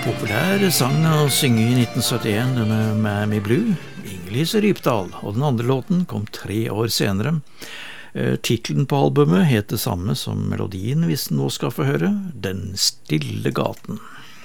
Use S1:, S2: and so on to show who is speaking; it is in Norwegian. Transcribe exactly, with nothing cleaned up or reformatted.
S1: Populær sang og synge i nitten syttien med Miami Blue, Inger-Lise Rypdal, og den andre låten kom tre år senere. Titlen på albumet het det samme som melodien vi nå skal få høre, Den stille gaten.